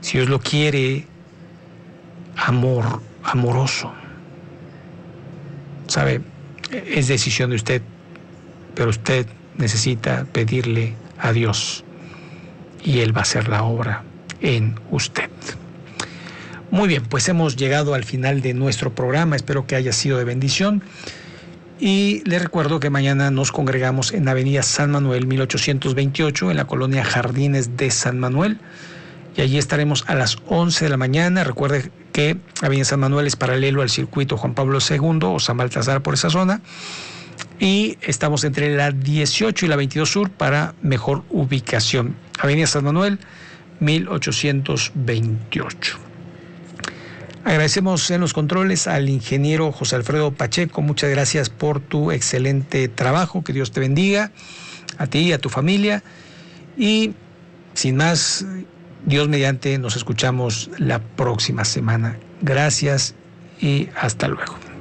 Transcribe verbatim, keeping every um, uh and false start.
Si Dios lo quiere, amor, amoroso. Sabe, es decisión de usted, pero usted necesita pedirle a Dios y Él va a hacer la obra en usted. Muy bien, pues hemos llegado al final de nuestro programa. Espero que haya sido de bendición. Y les recuerdo que mañana nos congregamos en Avenida San Manuel mil ochocientos veintiocho, en la colonia Jardines de San Manuel. Y allí estaremos a las once de la mañana. Recuerde que Avenida San Manuel es paralelo al circuito Juan Pablo segundo o San Baltasar, por esa zona. Y estamos entre la dieciocho y la veintidós Sur para mejor ubicación. Avenida San Manuel mil ochocientos veintiocho. Agradecemos en los controles al ingeniero José Alfredo Pacheco. Muchas gracias por tu excelente trabajo. Que Dios te bendiga, a ti y a tu familia. Y sin más, Dios mediante, nos escuchamos la próxima semana. Gracias y hasta luego.